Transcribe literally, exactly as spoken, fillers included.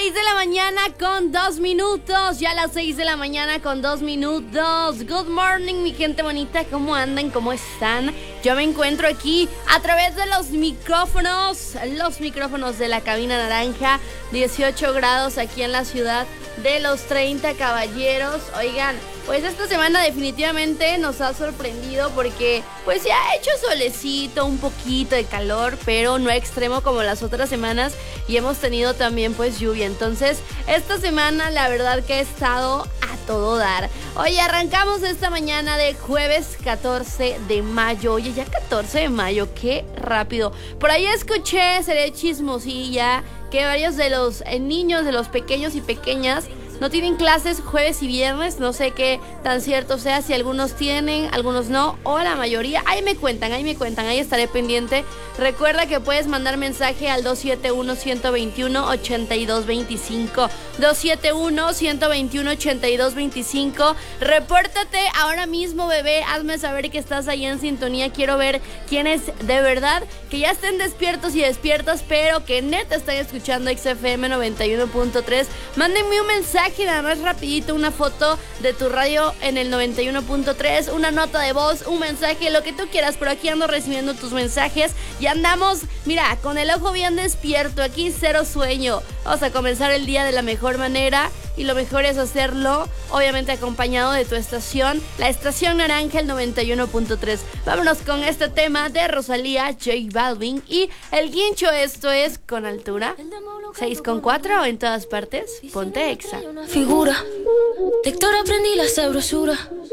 seis de la mañana con dos minutos. Ya a las seis de la mañana con dos minutos. Good morning, mi gente bonita. ¿Cómo andan? ¿Cómo están? Yo me encuentro aquí a través de los micrófonos. Los micrófonos de la cabina naranja. dieciocho grados aquí en la ciudad de los treinta caballeros. Oigan, pues esta semana definitivamente nos ha sorprendido porque pues ya ha hecho solecito, un poquito de calor, pero no extremo como las otras semanas, y hemos tenido también pues lluvia. Entonces esta semana la verdad que ha estado a todo dar. Oye, arrancamos esta mañana de jueves catorce de mayo. Oye, ya catorce de mayo, qué rápido. Por ahí escuché, seré chismosilla, que varios de los eh, niños, de los pequeños y pequeñas, no tienen clases jueves y viernes. No sé qué tan cierto sea, si algunos tienen, algunos no, o la mayoría. Ahí me cuentan, ahí me cuentan, ahí estaré pendiente. Recuerda que puedes mandar mensaje al dos siete uno, uno dos uno, ocho dos dos cinco. dos siete uno, uno dos uno, ocho dos dos cinco. Repórtate ahora mismo, bebé. Hazme saber que estás ahí en sintonía. Quiero ver quiénes de verdad que ya estén despiertos y despiertas, pero que neta están escuchando X F M noventa y uno punto tres. Mándenme un mensaje, nada más rapidito, una foto de tu radio en el noventa y uno punto tres, una nota de voz, un mensaje, lo que tú quieras. Por aquí ando recibiendo tus mensajes. Y andamos, mira, con el ojo bien despierto, aquí cero sueño. Vamos a comenzar el día de la mejor manera, y lo mejor es hacerlo, obviamente, acompañado de tu estación, la estación naranja, el noventa y uno punto tres. Vámonos con este tema de Rosalía, J Balvin y El Guincho. Esto es Con Altura. seis con cuatro en todas partes. Ponte Exa. Figura, de Héctor aprendí la sabrosura.